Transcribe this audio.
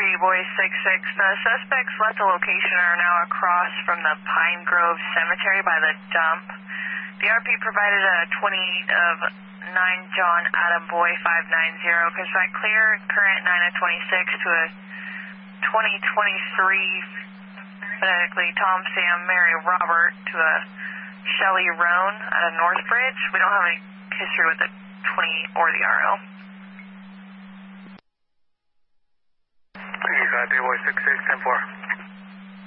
Boy 66. The suspects left the location and are now across from the Pine Grove Cemetery by the dump. The RP provided a 28 of 9 John Adam Boy 590. Contact clear, current 9 of 26 to a 2023, phonetically Tom, Sam, Mary, Robert to a Shelley Roan at a Northbridge. We don't have any history with the 20 or the RO. You got Boy 66, 10-4.